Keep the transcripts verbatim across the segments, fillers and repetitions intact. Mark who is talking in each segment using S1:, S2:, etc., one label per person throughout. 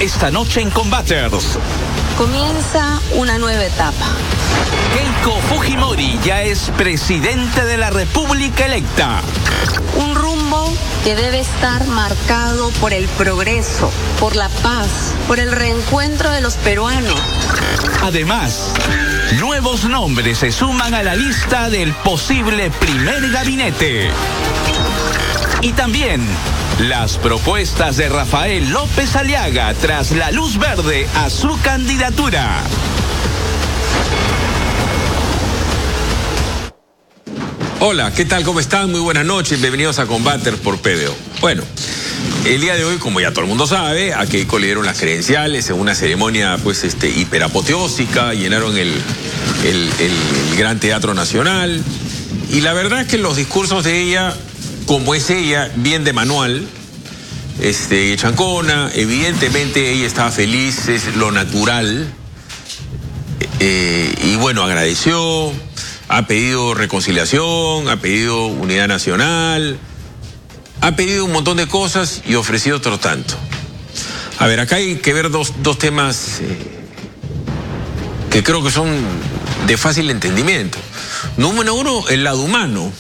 S1: esta noche en Combaters.
S2: Comienza una nueva etapa.
S1: Keiko Fujimori ya es presidente de la República electa.
S2: Un rumbo que debe estar marcado por el progreso, por la paz, por el reencuentro de los peruanos.
S1: Además, nuevos nombres se suman a la lista del posible primer gabinete. Y también las propuestas de Rafael López Aliaga tras la luz verde a su candidatura.
S3: Hola, ¿qué tal? ¿Cómo están? Muy buenas noches. Bienvenidos a Combaters por P B O. Bueno, el día de hoy, como ya todo el mundo sabe, a Keiko le dieron las credenciales en una ceremonia pues este hiperapoteósica, llenaron el, el, el Gran Teatro Nacional. Y la verdad es que los discursos de ella, como es ella, bien de manual, este, chancona, evidentemente ella estaba feliz, es lo natural. Eh, y bueno, agradeció, ha pedido reconciliación, ha pedido unidad nacional, ha pedido un montón de cosas y ofrecido otro tanto. A ver, acá hay que ver dos, dos temas eh, que creo que son de fácil entendimiento. Número uno, el lado humano.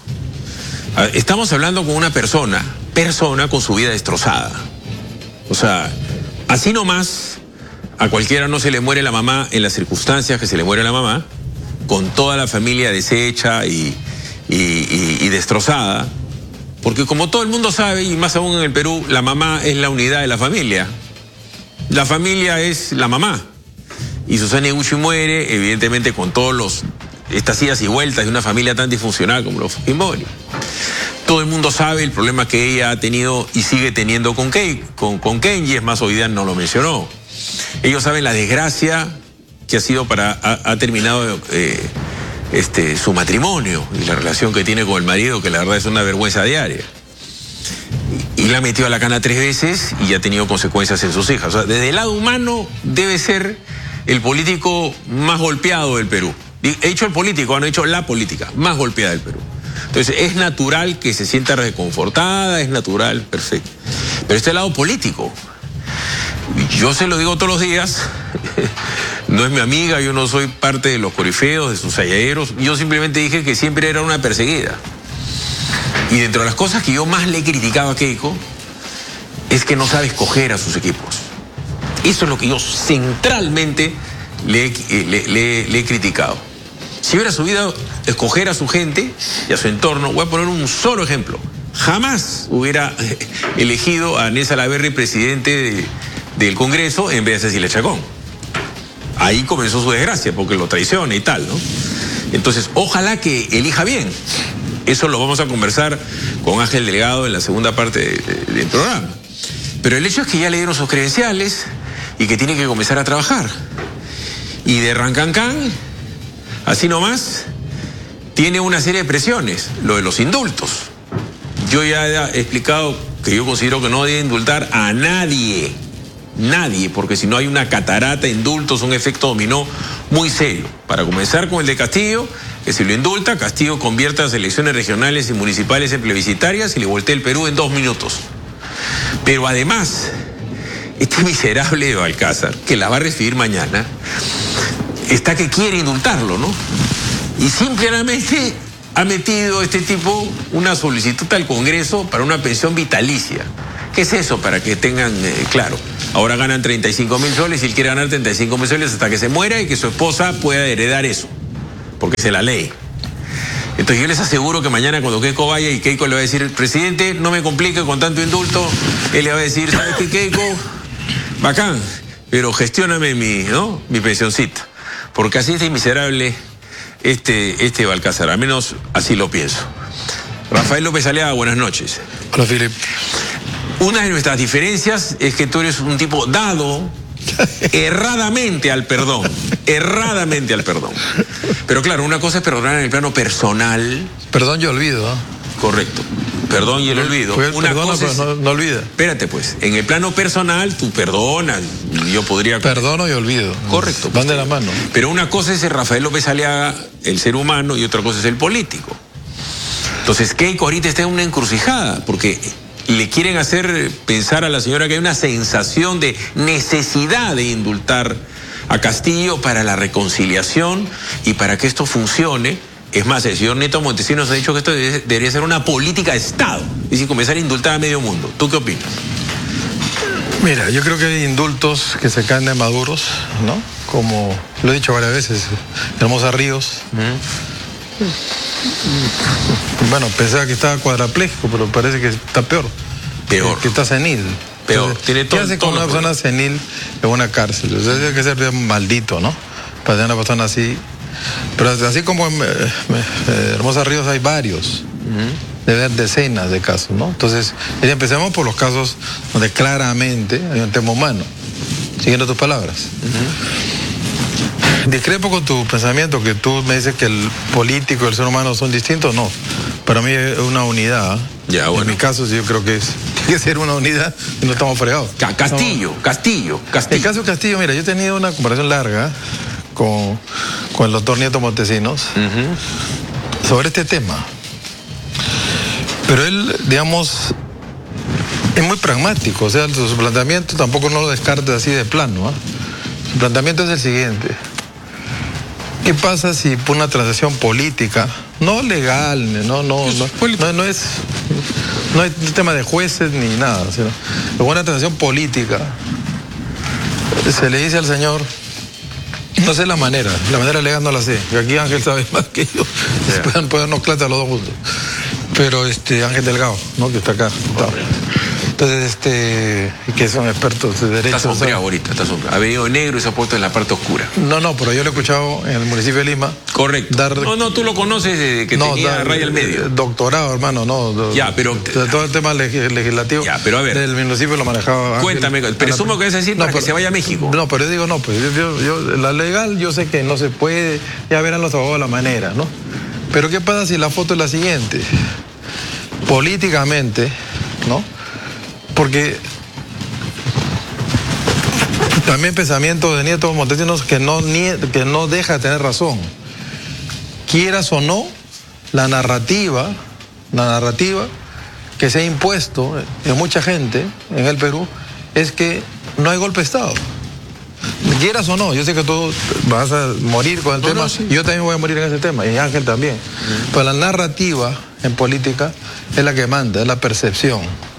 S3: Estamos hablando con una persona, persona con su vida destrozada. O sea, así nomás, a cualquiera no se le muere la mamá en las circunstancias que se le muere la mamá, con toda la familia deshecha y, y, y, y destrozada. Porque como todo el mundo sabe, y más aún en el Perú, la mamá es la unidad de la familia. La familia es la mamá. Y Susana Eguchi muere, evidentemente, con todos los estas idas y vueltas de una familia tan disfuncional como los Fujimori. Todo el mundo sabe el problema que ella ha tenido y sigue teniendo con, Kei, con, con Kenji, es más, hoy día no lo mencionó. Ellos saben la desgracia que ha sido para, ha, ha terminado eh, este, su matrimonio y la relación que tiene con el marido, que la verdad es una vergüenza diaria. Y, y la ha metido a la cana tres veces y ha tenido consecuencias en sus hijas. O sea, desde el lado humano debe ser el político más golpeado del Perú. He dicho el político, no he dicho la política, más golpeada del Perú. Entonces, es natural que se sienta reconfortada, es natural, perfecto. Pero este lado político, yo se lo digo todos los días, no es mi amiga, yo no soy parte de los corifeos, de sus halladeros, yo simplemente dije que siempre era una perseguida. Y dentro de las cosas que yo más le he criticado a Keiko, es que no sabe escoger a sus equipos. Eso es lo que yo centralmente le, le, le, le he criticado. Si hubiera sabido escoger a su gente y a su entorno, voy a poner un solo ejemplo. Jamás hubiera elegido a Néstor Salaverry presidente de, del Congreso en vez de Cecilia Chacón. Ahí comenzó su desgracia, porque lo traiciona y tal, ¿no? Entonces, ojalá que elija bien. Eso lo vamos a conversar con Ángel Delgado en la segunda parte de, de, del programa. Pero el hecho es que ya le dieron sus credenciales y que tiene que comenzar a trabajar. Y de Rancancán, así nomás, tiene una serie de presiones, lo de los indultos. Yo ya he explicado que yo considero que no debe indultar a nadie, nadie, porque si no hay una catarata de indultos, un efecto dominó muy serio. Para comenzar con el de Castillo, que si lo indulta, Castillo convierte las elecciones regionales y municipales en plebiscitarias y le voltea el Perú en dos minutos. Pero además, este miserable de Balcázar, que la va a recibir mañana, está que quiere indultarlo, ¿no? Y simplemente ha metido este tipo una solicitud al Congreso para una pensión vitalicia. ¿Qué es eso? Para que tengan eh, claro. Ahora ganan treinta y cinco mil soles y él quiere ganar treinta y cinco mil soles hasta que se muera y que su esposa pueda heredar eso, porque es la ley. Entonces yo les aseguro que mañana cuando Keiko vaya y Keiko le va a decir, presidente, no me complique con tanto indulto, él le va a decir, ¿sabes qué, Keiko? Bacán, pero gestióname mi, ¿no? mi pensioncita. Porque así es miserable este, este Balcázar, al menos así lo pienso. Rafael López Aliaga, buenas noches.
S4: Hola, Philip.
S3: Una de nuestras diferencias es que tú eres un tipo dado erradamente al perdón, erradamente al perdón. Pero claro, una cosa es perdonar en el plano personal.
S4: Perdón y olvido, ¿eh?
S3: Correcto. Perdón y el olvido.
S4: Pues
S3: una
S4: perdona,
S3: cosa es,
S4: pero no, no olvida.
S3: Espérate, pues. En el plano personal, tú perdonas. Yo podría.
S4: Perdono y olvido.
S3: Correcto.
S4: Van de la mano.
S3: Pero una cosa es el Rafael López Aliaga, el ser humano, y otra cosa es el político. Entonces, Keiko ahorita está en una encrucijada, porque le quieren hacer pensar a la señora que hay una sensación de necesidad de indultar a Castillo para la reconciliación y para que esto funcione. Es más, el señor Nieto Montesinos ha dicho que esto debería ser una política de Estado, es decir, comenzar a indultar a medio mundo. ¿Tú qué opinas?
S4: Mira, yo creo que hay indultos que se caen de maduros, ¿no? Como lo he dicho varias veces, Hermosa Ríos. Uh-huh. Bueno, pensaba que estaba cuadrapléjico, pero parece que está peor.
S3: Peor.
S4: Que, que está senil.
S3: Peor.
S4: Entonces,
S3: Tiene todo,
S4: ¿qué hace
S3: todo
S4: con una persona senil en una cárcel? O sea, tiene que ser maldito, ¿no? Para tener una persona así. Pero así como en eh, Hermosa Ríos hay varios. Uh-huh. Debe haber decenas de casos, ¿no? Entonces, empecemos por los casos donde claramente hay un tema humano. Siguiendo tus palabras. Uh-huh. Discrepo con tu pensamiento que tú me dices que el político y el ser humano son distintos. No, para mí es una unidad.
S3: Ya, bueno.
S4: En mi caso yo creo que es, tiene que ser una unidad y no estamos fregados.
S3: Castillo, no. Castillo, Castillo.
S4: En el caso de Castillo, mira, yo he tenido una comparación larga con, con el doctor Nieto Montesinos uh-huh. sobre este tema. Pero él, digamos, es muy pragmático, o sea, su, su planteamiento tampoco no lo descartes así de plano, ¿eh? Su planteamiento es el siguiente. ¿Qué pasa si por una transacción política, no legal, no, no, no, no, no es no es un tema de jueces ni nada, sino por una transacción política, se le dice al señor, no sé la manera, la manera legal no la sé, que aquí Ángel sabe más que yo, yeah. pueden ponernos clases a los dos juntos. Pero este Ángel Delgado, ¿no? Que está acá. Está. Entonces, este, que son expertos de derecho.
S3: Está sombreado ahorita, está sombreado. Ha venido negro y se ha puesto en la parte oscura.
S4: No, no, pero yo lo he escuchado en el municipio de Lima.
S3: Correcto.
S4: Dar,
S3: no, no, tú lo conoces desde que no, tenía dar, raya al medio.
S4: Doctorado, hermano, no.
S3: Ya, pero...
S4: Todo el tema legislativo.
S3: Ya, pero a ver.
S4: Del municipio lo manejaba.
S3: Cuéntame,
S4: Ángel,
S3: presumo que vas a decir no, para
S4: pero,
S3: que se vaya a México.
S4: No, pero yo digo, no, pues yo, yo, la legal yo sé que no se puede, ya verán los abogados la manera, ¿no? Pero ¿qué pasa si la foto es la siguiente? Políticamente, ¿no? Porque también pensamiento de Nieto Montesinos que no, que no deja de tener razón. Quieras o no, la narrativa, la narrativa que se ha impuesto en mucha gente en el Perú es que no hay golpe de Estado. Quieras o no, yo sé que tú vas a morir con el no, tema, no, sí. Yo también voy a morir en ese tema, y Ángel también. Uh-huh. Pero la narrativa en política es la que manda, es la percepción.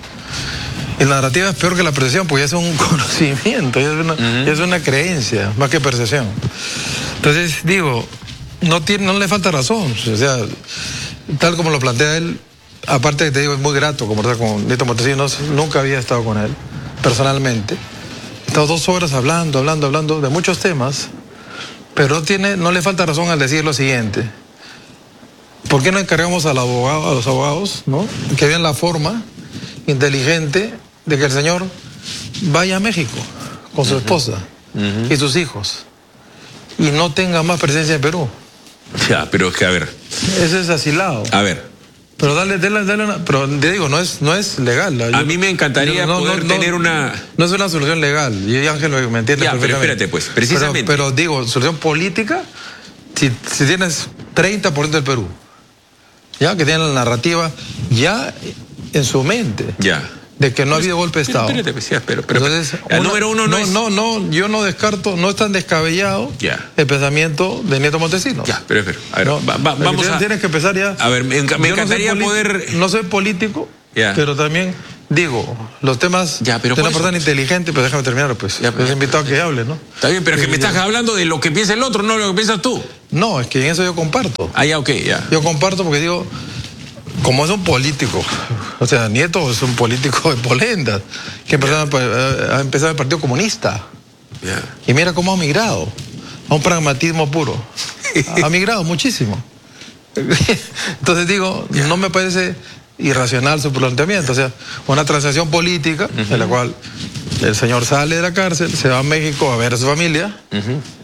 S4: Y la narrativa es peor que la percepción, porque es un conocimiento, es una, uh-huh. es una creencia, más que percepción. Entonces, digo, no, tiene, no le falta razón, o sea, tal como lo plantea él, aparte que te digo, es muy grato conversar con Nieto Montesinos, nunca había estado con él, personalmente. He estado dos horas hablando, hablando, hablando de muchos temas, pero no, tiene, no le falta razón al decir lo siguiente. ¿Por qué no encargamos al abogado, a los abogados, ¿no? Que vean la forma inteligente de que el señor vaya a México con su uh-huh. esposa uh-huh. y sus hijos y no tenga más presencia en Perú?
S3: Ya, pero es que a ver.
S4: Ese es asilado.
S3: A ver.
S4: Pero dale, dale, dale una, pero te digo, no es, no es legal. Yo,
S3: a mí me encantaría
S4: no,
S3: poder
S4: no,
S3: tener
S4: no,
S3: una...
S4: No es una solución legal, y Ángel me entiende
S3: ya,
S4: perfectamente.
S3: Pero espérate pues, precisamente.
S4: Pero, pero digo, solución política, si, si tienes treinta por ciento del Perú, ya que tienen la narrativa ya en su mente.
S3: Ya.
S4: De que no ha habido golpe de Estado.
S3: Espérate, pues, ya, pero, pero,
S4: Entonces,
S3: el
S4: una,
S3: número uno no,
S4: no
S3: es...
S4: No, no, yo no descarto, no es tan descabellado
S3: ya.
S4: el pensamiento de Nieto Montesinos.
S3: Ya, pero espera, a ver,
S4: no,
S3: va, va, vamos
S4: tienes,
S3: a...
S4: Tienes que empezar ya.
S3: A ver, me, me encantaría
S4: no
S3: poder...
S4: No soy político, ya. pero también digo, los temas
S3: ya, pero
S4: de una
S3: eso,
S4: persona inteligente, pues déjame terminar, pues. Ya, pues, invitado a que hable, ¿no?
S3: Está bien, pero es que me
S4: ya.
S3: estás hablando de lo que piensa el otro, no de lo que piensas tú.
S4: No, es que en eso yo comparto.
S3: Ah, ya, ok, ya.
S4: Yo comparto porque digo... Como es un político, o sea, Nieto es un político de Polenda, que empezó, yeah. ha empezado el Partido Comunista. Yeah. Y mira cómo ha migrado a un pragmatismo puro. Ha migrado muchísimo. Entonces digo, yeah. no me parece irracional su planteamiento. O sea, una transacción política uh-huh. en la cual el señor sale de la cárcel, se va a México a ver a su familia, uh-huh.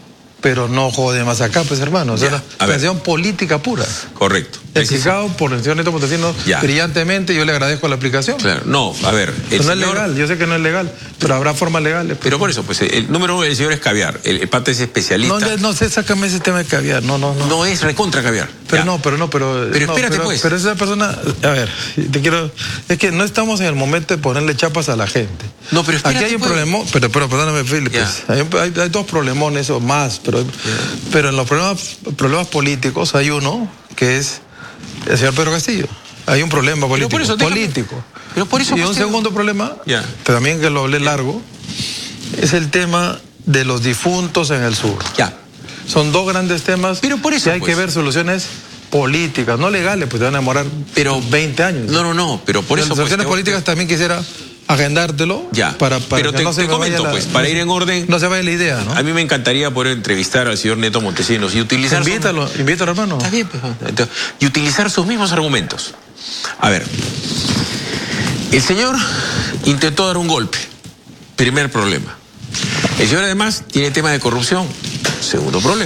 S4: pero no jode más acá, pues hermano. O sea,
S3: Ya,
S4: la presión política pura.
S3: Correcto.
S4: Explicado por el señor Neto Montesinos
S3: Ya.
S4: brillantemente, yo le agradezco la aplicación.
S3: Claro, no, a ver. El
S4: Pero no
S3: señor,
S4: es legal, yo sé que no es legal, pero habrá formas legales.
S3: Pero por eso, pues el número uno del señor es caviar. El, el pata es especialista.
S4: No, no sé, sácame ese tema de caviar, no, no, no.
S3: No es recontra caviar.
S4: Pero
S3: Ya.
S4: no, pero no, pero...
S3: Pero
S4: no,
S3: espérate,
S4: pero,
S3: pues.
S4: Pero esa persona, a ver, te quiero... Es que no estamos en el momento de ponerle chapas a la gente.
S3: No, pero espérate,
S4: Aquí hay un
S3: pues.
S4: problema, pero, pero perdóname, Felipe,
S3: Ya.
S4: hay, hay- hay dos problemones o más, pero, pero en los problemas, problemas políticos hay uno que es el señor Pedro Castillo. Hay un problema político.
S3: por eso déjame-
S4: político.
S3: pero por eso,
S4: y un
S3: pues,
S4: segundo problema,
S3: Ya.
S4: pero también que lo hablé largo, es el tema de los difuntos en el sur.
S3: Ya.
S4: Son dos grandes temas
S3: Pero por eso,
S4: que hay
S3: pues.
S4: que ver soluciones políticas, no legales, pues te van a demorar
S3: Pero-
S4: veinte años.
S3: No, no, no, pero por
S4: Las
S3: eso... pues,
S4: soluciones
S3: te-
S4: políticas también quisiera agendártelo.
S3: Ya,
S4: para, para
S3: pero
S4: que
S3: te-
S4: no se
S3: te
S4: me vaya
S3: comento,
S4: la-
S3: pues, para ir en orden-
S4: No se vaya la idea, ¿no?
S3: A mí me encantaría poder entrevistar al señor Neto Montesinos y utilizar... sus-
S4: Invítalo, invítalo, hermano.
S3: Está bien, pues. Entonces, y utilizar sus mismos argumentos. A ver, el señor intentó dar un golpe. Primer problema. El señor además tiene tema de corrupción. Segundo problema.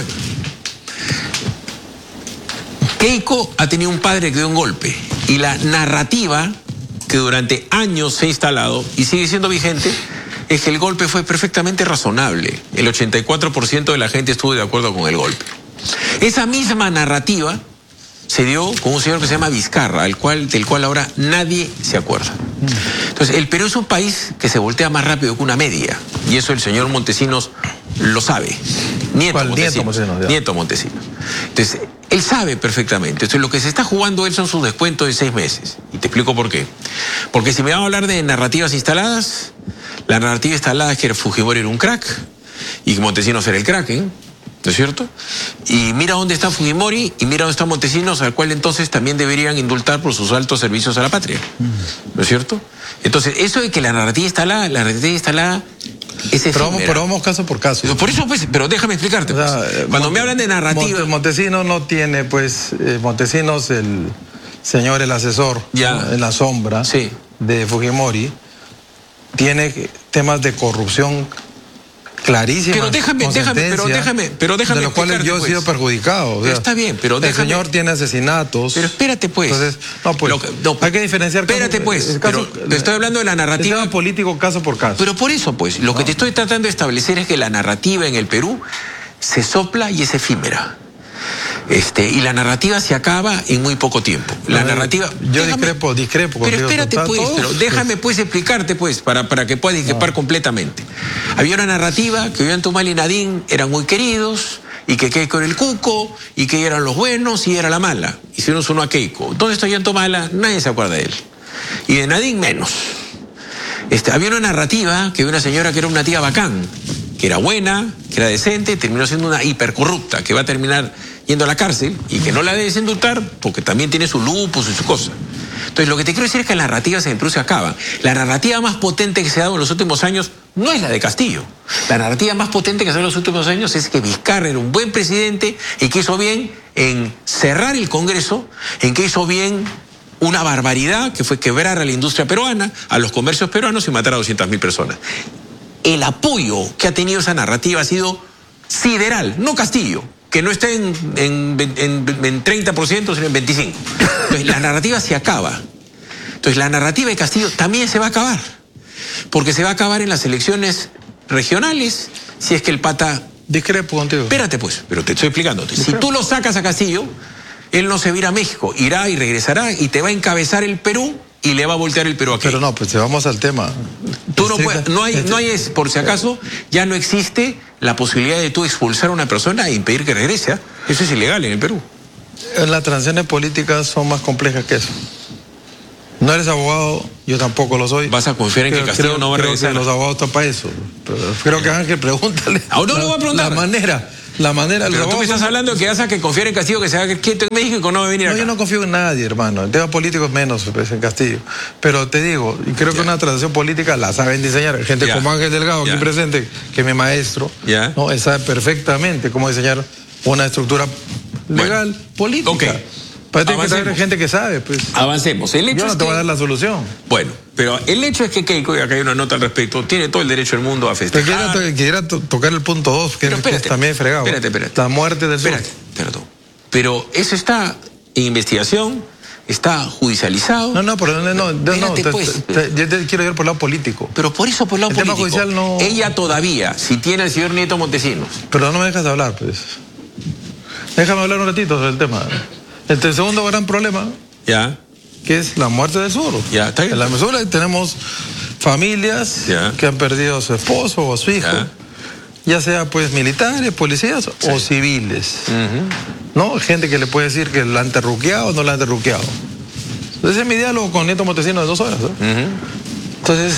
S3: Keiko ha tenido un padre que dio un golpe. Y la narrativa que durante años se ha instalado y sigue siendo vigente es que el golpe fue perfectamente razonable. El ochenta y cuatro por ciento de la gente estuvo de acuerdo con el golpe. Esa misma narrativa se dio con un señor que se llama Vizcarra, al cual, del cual ahora nadie se acuerda. Entonces, el Perú es un país que se voltea más rápido que una media, y eso el señor Montesinos lo sabe. Nieto
S4: ¿Cuál?
S3: Montesinos.
S4: Nieto Montesinos, ya.
S3: Nieto Montesinos. Entonces, él sabe perfectamente. Entonces, lo que se está jugando él son sus descuentos de seis meses. Y te explico por qué. Porque si me van a hablar de narrativas instaladas, la narrativa instalada es que Fujimori era un crack y que Montesinos era el crack, ¿eh? ¿No es cierto? Y mira dónde está Fujimori y mira dónde está Montesinos, al cual entonces también deberían indultar por sus altos servicios a la patria. ¿No es cierto? Entonces, eso de que la narrativa instalada, la narrativa instalada es
S4: Pero vamos,
S3: efímera.
S4: pero vamos caso por caso.
S3: Por eso, pues, pero déjame explicarte.
S4: O sea,
S3: pues.
S4: eh,
S3: Cuando
S4: Monte-
S3: me hablan de narrativa...
S4: Monte- Montesinos no tiene, pues, eh, Montesinos, el señor, el asesor,
S3: Ya.
S4: ¿no? en la sombra
S3: Sí.
S4: de Fujimori, tiene temas de corrupción clarísimos.
S3: Pero déjame,
S4: con
S3: déjame, pero
S4: sentencia,
S3: déjame, pero déjame
S4: de los cuales yo he
S3: explicarte,
S4: sido
S3: pues.
S4: perjudicado. o
S3: Pero
S4: sea,
S3: está bien, pero
S4: el
S3: déjame-
S4: señor tiene asesinatos.
S3: Pero espérate, pues.
S4: Entonces, no, pues,
S3: Lo que- no,
S4: hay que diferenciar. caso-
S3: espérate, pues,
S4: el caso-
S3: pero te estoy hablando de la narrativa-
S4: el tema político caso por caso.
S3: Pero por eso, pues, lo que te estoy tratando de establecer es que la narrativa en el Perú se sopla y es efímera. Este, y la narrativa se acaba en muy poco tiempo. La
S4: No,
S3: narrativa...
S4: yo discrepo, discrepo
S3: Pero
S4: contigo,
S3: espérate,
S4: está
S3: pues,
S4: todo,
S3: pero
S4: pues.
S3: déjame, pues, explicarte, pues, para, para que puedas discrepar completamente. Había una narrativa que Ollanta y Nadine eran muy queridos, y que Keiko era el cuco, y que eran los buenos, y era la mala. Hicieron uno a Keiko. ¿Dónde está Ollanta? Nadie se acuerda de él. Y de Nadine menos. Este, había una narrativa que había una señora que era una tía bacán, que era buena, que era decente, terminó siendo una hipercorrupta, que va a terminar yendo a la cárcel y que no la debes indultar porque también tiene su lupus y su cosa. Entonces, lo que te quiero decir es que las narrativas en el Perú se acaban. La narrativa más potente que se ha dado en los últimos años no es la de Castillo. La narrativa más potente que se ha dado en los últimos años es que Vizcarra era un buen presidente y que hizo bien en cerrar el Congreso, en que hizo bien una barbaridad que fue quebrar a la industria peruana, a los comercios peruanos y matar a doscientas mil personas. El apoyo que ha tenido esa narrativa ha sido sideral, no Castillo, que no está en, en, en, en treinta por ciento, sino en veinticinco por ciento. Entonces, la narrativa se acaba. Entonces, la narrativa de Castillo también se va a acabar, porque se va a acabar en las elecciones regionales, si es que el pata...
S4: Discrepo contigo.
S3: Espérate, pues, pero te estoy explicando. Si tú lo sacas a Castillo, él no se va a ir a México, irá y regresará y te va a encabezar el Perú y le va a voltear el Perú aquí.
S4: Pero no, pues vamos al tema.
S3: Tú no, puedes,
S4: Estricta-
S3: no hay, no hay, es- por si acaso, ya no existe la posibilidad de tú expulsar a una persona e impedir que regrese. ¿Ah? Eso es ilegal en el Perú.
S4: Las transiciones políticas son más complejas que eso. No eres abogado, yo tampoco lo soy.
S3: Vas a confiar en que
S4: Pero
S3: Castillo
S4: creo-
S3: no va a
S4: creo
S3: regresar.
S4: que los abogados están para eso. Pero creo que Ángel, pregúntale.
S3: Ah, no le voy a preguntar.
S4: La manera, la manera. los
S3: Pero tú me
S4: abogados
S3: estás
S4: son-
S3: hablando de que vas a que confiar en Castillo, que se haga quieto en México y que no va a venir
S4: No,
S3: acá.
S4: yo no confío en nadie, hermano. En temas políticos menos, pues, en Castillo. Pero te digo, y creo
S3: Ya.
S4: que una transacción política la saben diseñar. Gente
S3: Ya.
S4: como Ángel Delgado,
S3: Ya.
S4: aquí presente, que es mi maestro,
S3: Ya.
S4: ¿no? Él sabe perfectamente cómo diseñar una estructura legal,
S3: Bueno.
S4: política.
S3: Ok.
S4: Para tener que
S3: Avancemos.
S4: saber gente que sabe, pues.
S3: Avancemos. El hecho
S4: Yo no
S3: es
S4: te voy a
S3: que-
S4: dar la solución.
S3: Bueno, pero el hecho es que Keiko, y acá hay una nota al respecto, tiene todo el derecho del mundo a festejar.
S4: Pero quisiera to tocar el punto dos, que, que es también fregado.
S3: Espérate, espérate.
S4: La muerte del sur.
S3: Espérate, perdón. Pero eso está en investigación, está judicializado.
S4: No, no, pero no, no, no, no te,
S3: pues.
S4: te, te, yo te quiero ir por el lado político.
S3: Pero por eso, por el lado
S4: el
S3: político.
S4: Tema judicial no...
S3: Ella todavía, si tiene al señor Nieto Montesinos.
S4: Pero no me dejas hablar, pues. Déjame hablar un ratito sobre el tema. Este segundo gran problema,
S3: ya,
S4: que es la muerte del sur.
S3: Ya, está bien.
S4: En la mesura tenemos familias
S3: ya.
S4: que han perdido a su esposo o a su hijo, ya, ya sea pues militares, policías sí. o civiles. Uh-huh. ¿No? Gente que le puede decir que la han terruqueado o no la han terruqueado. Ese es mi diálogo con Nieto Montesinos de dos horas. ¿no? Uh-huh. Entonces,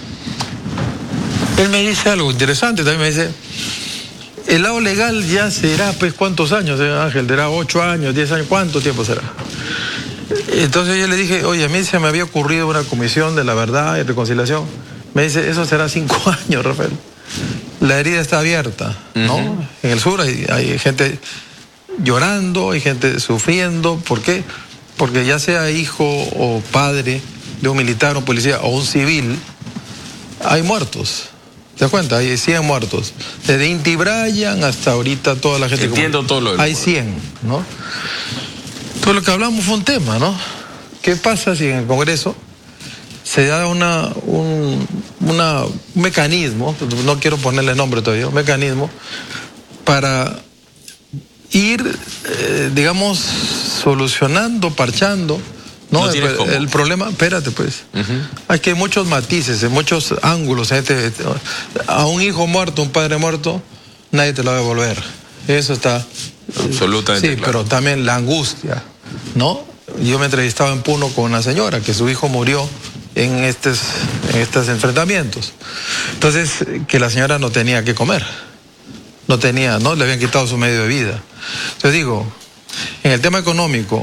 S4: él me dice algo interesante, también me dice, el lado legal ya será, pues, ¿cuántos años, eh, Ángel? ¿Será ocho años, diez años? ¿Cuánto tiempo será? Entonces yo le dije, oye, a mí se me había ocurrido una comisión de la verdad y reconciliación. Me dice, eso será cinco años, Rafael. La herida está abierta, ¿no? Uh-huh. En el sur hay, hay gente llorando, hay gente sufriendo. ¿Por qué? Porque ya sea hijo o padre de un militar, un policía o un civil, hay muertos. ¿Te das cuenta? Hay cien muertos. Desde Inti Brian hasta ahorita toda la gente...
S3: Entiendo
S4: como...
S3: todo lo del
S4: Hay cien, ¿no? Todo lo que hablamos fue un tema, ¿no? ¿Qué pasa si en el Congreso se da una, un, una, un mecanismo, no quiero ponerle nombre todavía, un mecanismo para ir, eh, digamos, solucionando, parchando, ¿no?
S3: No
S4: el, el problema, espérate pues, uh-huh. Hay que muchos matices, en muchos ángulos. Este, este, a un hijo muerto, un padre muerto, nadie te lo va a devolver. Eso está...
S3: Absolutamente.
S4: Sí, claro. Pero también la angustia, ¿no? Yo me entrevistaba en Puno con una señora que su hijo murió en estos, en estos enfrentamientos. Entonces, que la señora no tenía que comer. No tenía, ¿no? Le habían quitado su medio de vida. Entonces digo, en el tema económico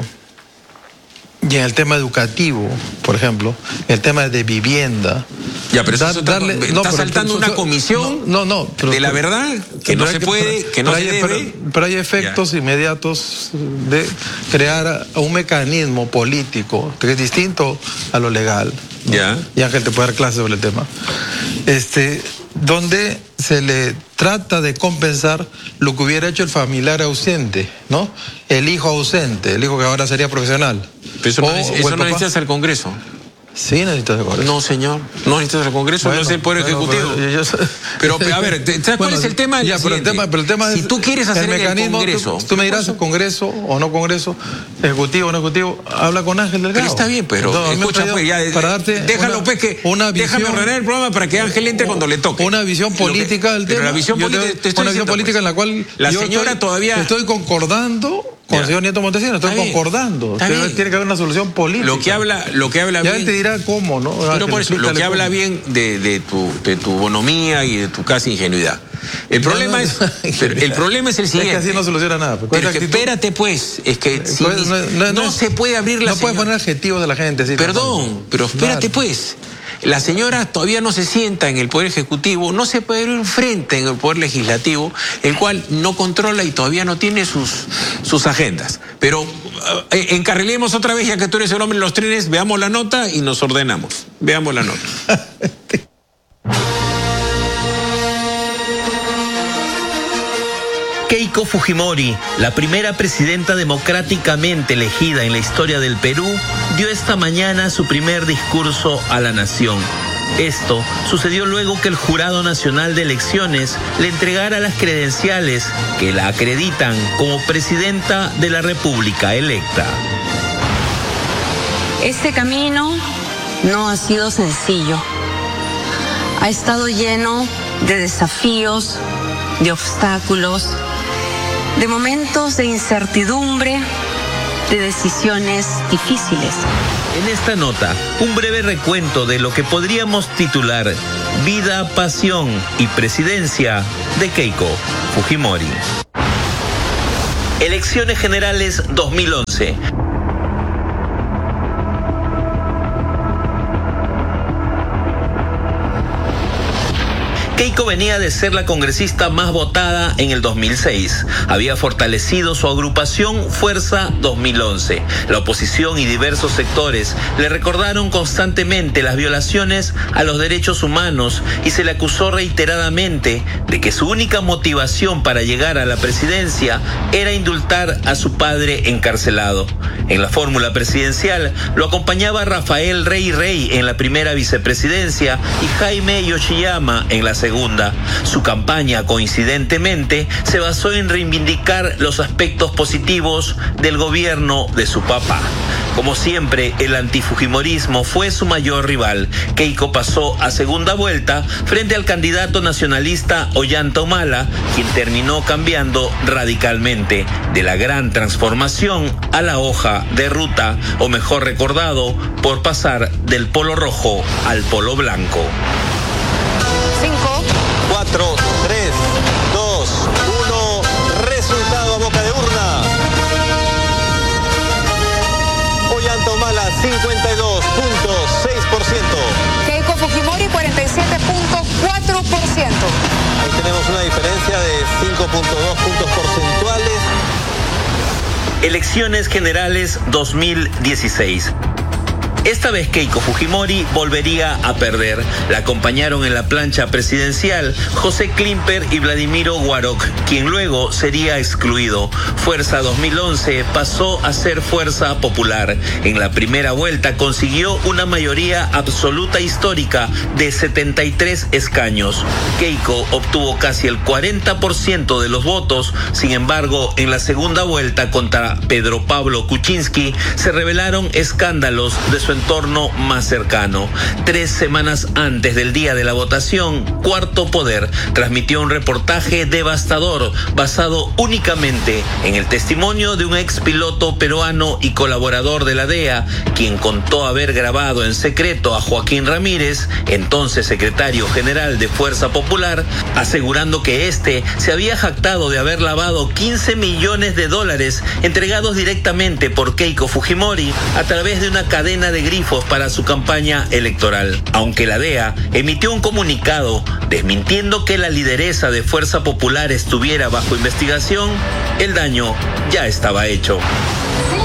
S4: y en el tema educativo, por ejemplo, en el tema de vivienda...
S3: Ya, pero da, eso está, darle, está no, saltando pero, una comisión
S4: no, no, no, pero,
S3: de la verdad que no se
S4: que,
S3: puede,
S4: pero,
S3: que no
S4: pero
S3: se
S4: hay,
S3: debe.
S4: Pero, pero hay efectos ya. inmediatos de crear un mecanismo político que es distinto a lo legal. ¿no?
S3: Ya.
S4: Y Ángel te puede dar clases sobre el tema. Este, donde se le trata de compensar lo que hubiera hecho el familiar ausente, ¿no? El hijo ausente, el hijo que ahora sería profesional.
S3: Pero eso o, no, eso no necesitas al Congreso.
S4: Sí, necesitas el Congreso.
S3: No, señor, no necesitas el Congreso, bueno, no es el Poder bueno, Ejecutivo. Pero, yo, yo... pero, a ver, ¿sabes bueno, cuál es el tema?
S4: Ya, pero el tema, pero el tema
S3: si
S4: es,
S3: tú quieres hacer
S4: el mecanismo, el Congreso... Tú, tú me dirás Congreso o no Congreso, Ejecutivo o no Ejecutivo, habla con Ángel Delgado.
S3: Pero está bien, pero no, escucha, pues, ya,
S4: para darte
S3: déjalo,
S4: una,
S3: pues, que
S4: una visión,
S3: déjame ordenar el programa para que Ángel entre cuando le toque.
S4: Una visión política del tema.
S3: Pero la visión política, te estoy
S4: una visión política en la cual
S3: la señora todavía...
S4: Estoy concordando con el señor Nieto Montesinos, estoy concordando. Tiene que haber una solución política.
S3: Lo que habla, lo que habla
S4: ya él te dirá cómo, ¿no?
S3: Pero por eso, lo que habla bien de, de, tu, de tu bonomía y de tu casi ingenuidad. El no, problema no, no, es pero el problema es el siguiente.
S4: Es que así no soluciona nada.
S3: Pero es que espérate pues, es que si pues, no, no, no se puede abrir la
S4: No puedes poner adjetivos de la gente. Sí,
S3: Perdón, pero espérate claro. pues. La señora todavía no se sienta en el Poder Ejecutivo, no se puede abrir un frente en el Poder Legislativo, el cual no controla y todavía no tiene sus, sus agendas. Pero eh, encarrilemos otra vez, ya que tú eres el hombre de los trenes, veamos la nota y nos ordenamos. Veamos la nota.
S5: Keiko Fujimori, la primera presidenta democráticamente elegida en la historia del Perú, dio esta mañana su primer discurso a la nación. Esto sucedió luego que el Jurado Nacional de Elecciones le entregara las credenciales que la acreditan como presidenta de la República electa.
S2: Este camino no ha sido sencillo. Ha estado lleno de desafíos, de obstáculos, de momentos de incertidumbre, de decisiones difíciles.
S5: En esta nota, un breve recuento de lo que podríamos titular Vida, Pasión y Presidencia de Keiko Fujimori. Elecciones Generales dos mil once. Keiko venía de ser la congresista más votada en el dos mil seis. Había fortalecido su agrupación Fuerza dos mil once. La oposición y diversos sectores le recordaron constantemente las violaciones a los derechos humanos y se le acusó reiteradamente de que su única motivación para llegar a la presidencia era indultar a su padre encarcelado. En la fórmula presidencial lo acompañaba Rafael Rey Rey en la primera vicepresidencia y Jaime Yoshiyama en la segunda. Su campaña, coincidentemente, se basó en reivindicar los aspectos positivos del gobierno de su papá. Como siempre, el antifujimorismo fue su mayor rival. Keiko pasó a segunda vuelta frente al candidato nacionalista Ollanta Humala, quien terminó cambiando radicalmente de la gran transformación a la hoja de ruta, o mejor recordado, por pasar del polo rojo al polo blanco.
S6: cinco, cuatro, tres, dos, uno, resultado a boca de urna. Ollanta Humala, cincuenta y dos punto seis por ciento.
S7: Keiko Fujimori, cuarenta y siete punto cuatro por ciento.
S6: Ahí tenemos una diferencia de cinco punto dos puntos porcentuales.
S5: Elecciones Generales dos mil dieciséis. Esta vez Keiko Fujimori volvería a perder. La acompañaron en la plancha presidencial José Klimper y Vladimiro Guaroc, quien luego sería excluido. Fuerza dos mil once pasó a ser Fuerza Popular. En la primera vuelta consiguió una mayoría absoluta histórica de setenta y tres escaños. Keiko obtuvo casi el cuarenta por ciento de los votos. Sin embargo, en la segunda vuelta contra Pedro Pablo Kuczynski se revelaron escándalos de su entorno más cercano. Tres semanas antes del día de la votación, Cuarto Poder transmitió un reportaje devastador basado únicamente en el testimonio de un ex piloto peruano y colaborador de la D E A, quien contó haber grabado en secreto a Joaquín Ramírez, entonces secretario general de Fuerza Popular, asegurando que éste se había jactado de haber lavado quince millones de dólares entregados directamente por Keiko Fujimori a través de una cadena de grifos para su campaña electoral. Aunque la D E A emitió un comunicado desmintiendo que la lideresa de Fuerza Popular estuviera bajo investigación, el daño ya estaba hecho.